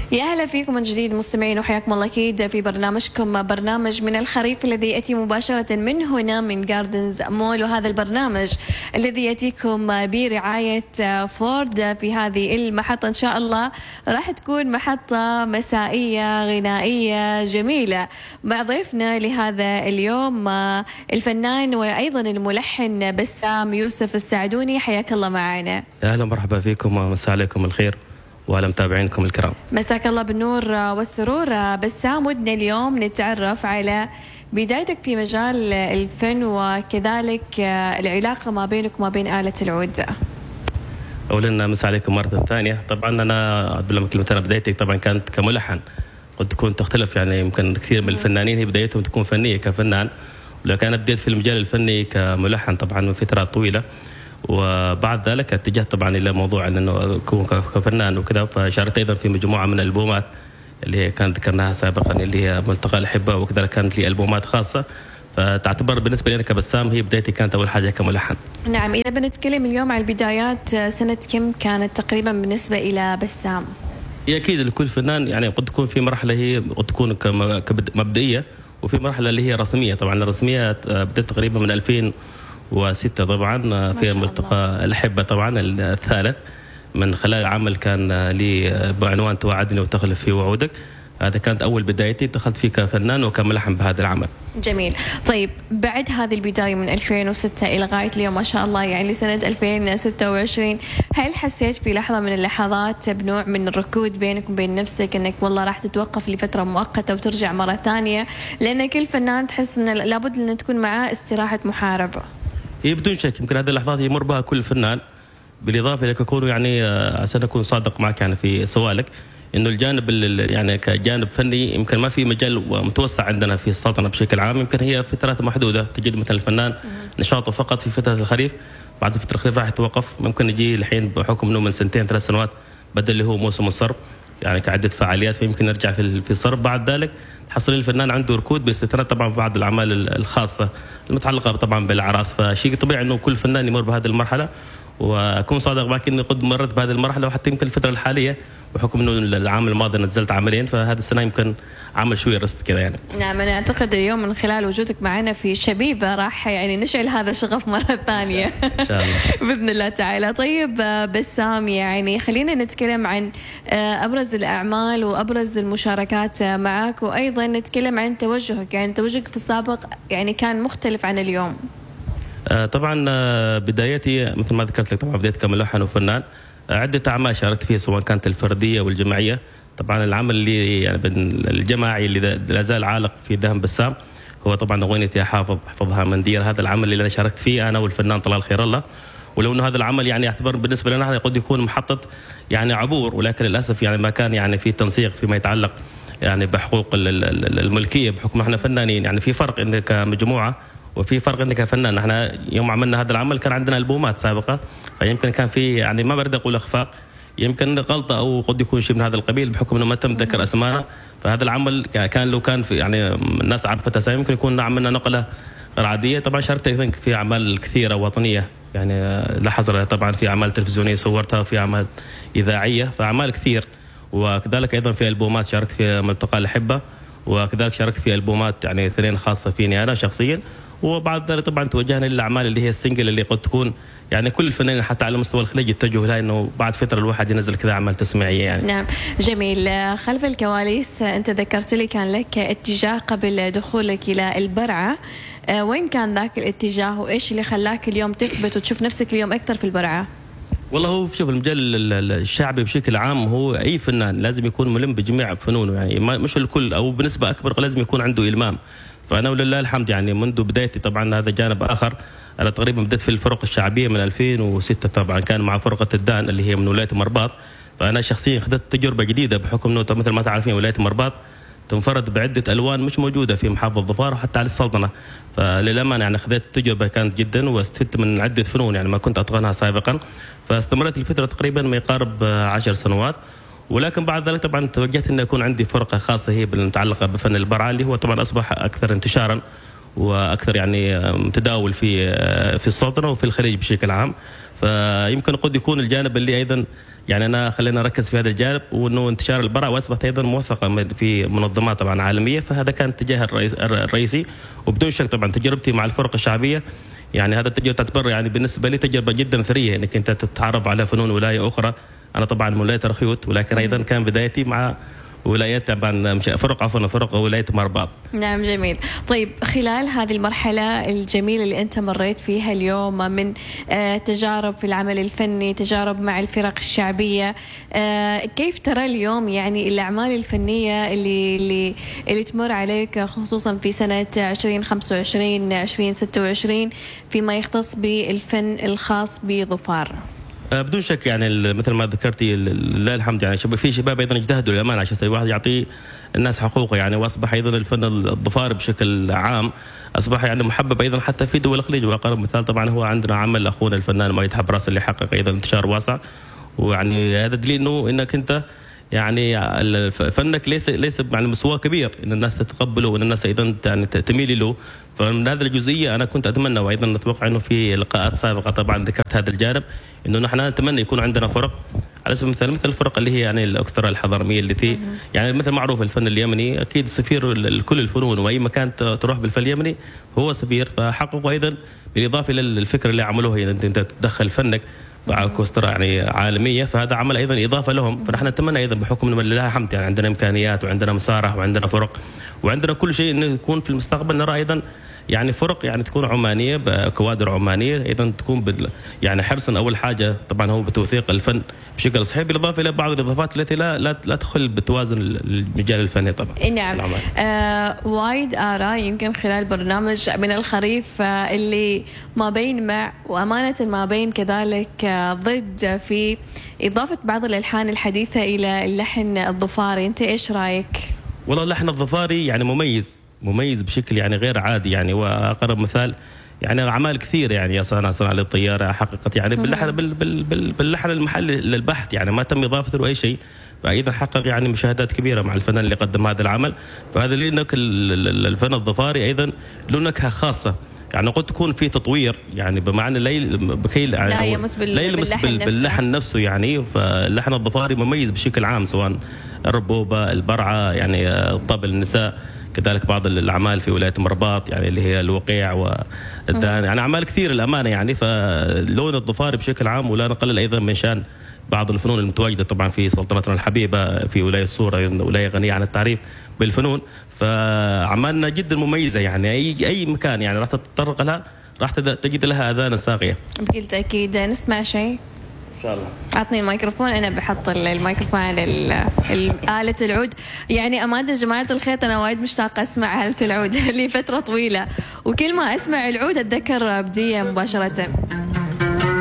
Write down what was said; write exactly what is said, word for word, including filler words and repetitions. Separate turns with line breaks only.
يا هلا فيكم من جديد مستمعين، وحياكم الله أكيد في برنامجكم برنامج من الخريف الذي يأتي مباشرة من هنا من جاردنز مول. وهذا البرنامج الذي يأتيكم برعاية فورد في هذه المحطة إن شاء الله راح تكون محطة مسائية غنائية جميلة مع ضيفنا لهذا اليوم الفنان وأيضا الملحن بسام يوسف السعدوني. حياك الله معنا.
أهلا مرحبا فيكم ومساء عليكم الخير وعلى متابعينكم الكرام.
مساك الله بالنور والسرور. بسام، ودنا اليوم نتعرف على بدايتك في مجال الفن وكذلك العلاقة ما بينك وما بين آلة العود.
أولا مساء عليكم مرة ثانية. طبعا أنا لما كلمت أنا بدايتي طبعا كانت كملحن، قد تكون تختلف يعني يمكن كثير من الفنانين هي بدايتهم تكون فنية كفنان، ولكن أنا بديت في المجال الفني كملحن طبعا من فترات طويلة، وبعد ذلك اتجهت طبعا الى موضوع انه اكون كفنان وكذا. فشاركت ايضا في مجموعه من الالبومات اللي هي كانت ذكرناها سابقا اللي هي ملتقى الاحبه، وكذلك كانت لي البومات خاصه. فتعتبر بالنسبه لي انا كبسام هي بدايتي كانت اول حاجه كملحن.
نعم، اذا بنتكلم اليوم عن البدايات، سنه كم كانت تقريبا بالنسبه الى بسام؟
هي اكيد لكل فنان يعني قد تكون في مرحله هي قد تكون كمبدئيه، وفي مرحله اللي هي رسميه. طبعا الرسميه بدات تقريبا من ألفين وستة طبعا في ملتقى الأحبة طبعا الثالث، من خلال عمل كان لي بعنوان توعدني وتخلف في وعودك. هذا كانت أول بدايتي، دخلت فيه كفنان وكملحن بهذا العمل.
جميل. طيب بعد هذه البداية من ألفين وستة إلى غاية اليوم ما شاء الله يعني سنة ألفين وستة وعشرين، هل حسيت في لحظة من اللحظات بنوع من الركود بينك وبين نفسك أنك والله راح تتوقف لفترة مؤقتة وترجع مرة ثانية؟ لأن كل فنان تحس أن لابد أن تكون معاه استراحة محاربة.
هي بدون شك يمكن هذه اللحظات يمر بها كل فنان، بالاضافه الى كونه يعني عشان اكون صادق معك يعني في سؤالك انه الجانب يعني كجانب فني يمكن ما في مجال متوسع عندنا في السلطنه بشكل عام. يمكن هي فترات محدوده، تجد مثل الفنان نشاطه فقط في فتره الخريف، بعد فتره الخريف راح يتوقف. ممكن يجي الحين بحكم انه من سنتين ثلاث سنوات بدا اللي هو موسم الصرب، يعني كعده فعاليات، فيمكن نرجع في في الصرب. بعد ذلك تحصل الفنان عنده ركود باستثناء طبعا بعض الاعمال الخاصه المتعلقه طبعا بالاعراس. فشيء طبيعي انه كل فنان يمر بهذه المرحله، واكون صادق معك اني قد مررت بهذه المرحله، وحتى يمكن الفتره الحاليه بحكم انه العام الماضي نزلت عملين، فهذه السنه يمكن عمل شويه رست كذا يعني.
نعم، انا اعتقد اليوم من خلال وجودك معنا في شبيبه راح يعني نشعل هذا الشغف مره ثانيه
ان شاء الله
باذن الله تعالى. طيب بسام، يعني خلينا نتكلم عن ابرز الاعمال وابرز المشاركات معك، وايضا نتكلم عن توجهك. يعني توجهك في السابق يعني كان مختلف عن اليوم.
طبعا بدايتي مثل ما ذكرت لك، طبعا بديت كملحن وفنان، عده اعمال شاركت فيها سواء كانت الفرديه والجماعيه. طبعا العمل اللي يعني الجماعي اللي لا زال عالق في ذهن بسام هو طبعا اغنيه يا حافظ احفظها من دير. هذا العمل اللي انا شاركت فيه انا والفنان طلال خير الله، ولو انه هذا العمل يعني يعتبر بالنسبه لنا قد يكون محطه يعني عبور، ولكن للاسف يعني ما كان يعني في تنسيق فيما يتعلق يعني بحقوق الملكيه، بحكم احنا فنانين. يعني في فرق انك كمجموعه وفي فرق انك كفنان. احنا يوم عملنا هذا العمل كان عندنا البومات سابقه، فيمكن كان في يعني ما برد اقول اخفاق، يمكن غلطه او قد يكون شيء من هذا القبيل بحكم انه ما تم ذكر اسماء. فهذا العمل كان لو كان في يعني الناس عرفت اسامي يمكن يكون عملنا نقله غير عاديه. طبعا شاركت ايضا في اعمال كثيره وطنيه، يعني لا حصر طبعا في اعمال تلفزيونيه صورتها وفي اعمال اذاعيه، فاعمال كثير. وكذلك ايضا في البومات شاركت في ملتقى الاحبه، وكذلك شاركت في البومات يعني اثنين خاصه فيني انا شخصيا. وبعد ذلك طبعا توجهنا للاعمال اللي هي السنجل اللي قد تكون يعني كل الفنانين حتى على مستوى الخليج يتجهوا لها، انه بعد فتره الواحد ينزل كذا اعمال تسميعيه يعني.
نعم، جميل. خلف الكواليس انت ذكرت لي كان لك اتجاه قبل دخولك الى البرعه، وين كان ذاك الاتجاه وايش اللي خلاك اليوم تثبت وتشوف نفسك اليوم اكثر في البرعه؟
والله هو شوف المجال الشعبي بشكل عام هو اي فنان لازم يكون ملم بجميع فنونه، يعني مش الكل او بنسبه اكبر لازم يكون عنده المام. فانا ولله الحمد يعني منذ بدايتي طبعا هذا جانب اخر. انا تقريبا بدأت في الفرق الشعبيه من ألفين وستة، طبعا كان مع فرقه الدان اللي هي من ولايه مرباط. فانا شخصيا اخذت تجربه جديده بحكم انه مثل ما تعرفين ولايه مرباط تنفرد بعده الوان مش موجوده في محافظه ظفار وحتى على السلطنه. فللامانه يعني اخذت تجربه كانت جدا واستفدت من عده فنون يعني ما كنت اتقنها سابقا. فاستمرت الفتره تقريبا ما يقارب عشر سنوات، ولكن بعد ذلك طبعا توجهت ان يكون عندي فرقه خاصه هي المتعلقه بفن البرعه، اللي هو طبعا اصبح اكثر انتشارا واكثر يعني متداول في في السلطنه وفي الخليج بشكل عام. فيمكن قد يكون الجانب اللي ايضا يعني انا خلينا نركز في هذا الجانب، وانه انتشار البراءه واصبحت ايضا موثقه في منظمات طبعا عالميه، فهذا كان اتجاه الرئيس الرئيسي. وبدون شك طبعا تجربتي مع الفرق الشعبيه يعني هذا التجربه تعتبر يعني بالنسبه لي تجربه جدا ثريه انك انت تتعرف على فنون ولايه اخرى. انا طبعا من ولايه رخيوت، ولكن ايضا كان بدايتي مع ولايات طبعا فرق عفوا فرق ولايه مرباط.
نعم جميل. طيب خلال هذه المرحله الجميله اللي انت مريت فيها اليوم من تجارب في العمل الفني، تجارب مع الفرق الشعبيه، كيف ترى اليوم يعني الاعمال الفنيه اللي اللي اللي تمر عليك خصوصا في سنه ألفين وخمسة وعشرين ألفين وستة وعشرين فيما يختص بالفن الخاص بظفار؟
بدون شك يعني مثل ما ذكرتي لله الحمد يعني في شباب ايضا اجتهدوا للامانه عشان الواحد يعطي الناس حقوقه يعني، واصبح ايضا الفن الظفار بشكل عام اصبح يعني محبب ايضا حتى في دول الخليج. واقرب مثال طبعا هو عندنا عمل اخونا الفنان مؤيد حبراس اللي حقق ايضا انتشار واسع، ويعني هذا دليل انه انك انت يعني فنك ليس ليس يعني مستوى كبير ان الناس تتقبله وان الناس ايضا يعني تميل له. فمن هذه الجزئيه انا كنت اتمنى وايضا نتوقع انه في لقاءات سابقه طبعا ذكرت هذا الجانب انه نحن نتمنى يكون عندنا فرق على سبيل المثال مثل الفرق اللي هي يعني الاكسترا الحضرميه التي يعني مثل معروف الفن اليمني اكيد سفير كل الفنون، واي مكان تروح بالفن اليمني هو سفير. فحققوا ايضا بالاضافه للفكره اللي عملوها يعني انت تدخل فنك مع كوسترا يعني عالميه، فهذا عمل ايضا اضافه لهم. فنحن نتمنى ايضا بحكم ان لله الحمد يعني عندنا امكانيات وعندنا مسارح وعندنا فرق وعندنا كل شيء انه يكون في المستقبل نرى ايضا يعني فرق يعني تكون عمانيه بكوادر عمانيه ايضا تكون بال يعني حرصا اول حاجه طبعا هو بتوثيق الفن بشكل صحيح، بالاضافه الى بعض الاضافات التي لا لا, لا تخل بتوازن المجال الفني طبعا.
نعم. آه وايد اراء يمكن خلال برنامج من الخريف آه اللي ما بين مع وامانه ما بين كذلك آه ضد في اضافه بعض الالحان الحديثه الى اللحن الظفاري، انت ايش رايك؟
والله اللحن الظفاري يعني مميز مميز بشكل يعني غير عادي يعني. واقرب مثال يعني اعمال كثيره يعني يا صنع صنع للطياره حققت يعني باللحن بال بال بال باللحن المحلي للبحث يعني ما تم اضافته له اي شيء، فايضا حقق يعني مشاهدات كبيره مع الفنان اللي قدم هذا العمل. فهذا لانك الفن الظفاري ايضا له نكهه خاصه يعني قد تكون في تطوير يعني بمعنى ليل بكي
يعني لا يمس باللحن,
باللحن نفسه يعني. فاللحن الظفاري مميز بشكل عام سواء الربوبه البرعه يعني الطبل النساء، كذلك بعض الاعمال في ولايه مرباط يعني اللي هي الوقيع والدان يعني اعمال كثير الامانه يعني. فلون الظفاري بشكل عام ولا نقلل ايضا من شان بعض الفنون المتواجده طبعا في سلطنتنا الحبيبه في ولايه الصوره ولايه غنيه عن التعريف بالفنون. فاعمالنا جدا مميزه يعني اي اي مكان يعني راح تتطرق لها راح تجد لها اذان صاغيه.
بكل تاكيد. نسمع شيء
ان شاء الله.
اعطني الميكروفون، انا بحط الميكروفون على آلة العود. يعني امانه جماعه الخير انا وايد مشتاقه اسمع آلة العود لفتره طويله، وكل ما اسمع العود اتذكر بديه مباشره.